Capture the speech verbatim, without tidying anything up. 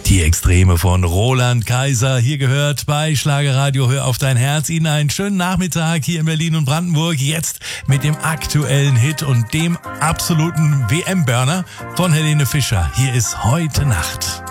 Die Extreme von Roland Kaiser, hier gehört bei Schlagerradio Hör auf dein Herz. Ihnen einen schönen Nachmittag hier in Berlin und Brandenburg. Jetzt mit dem aktuellen Hit und dem absoluten W M-Burner von Helene Fischer. Hier ist Heute Nacht.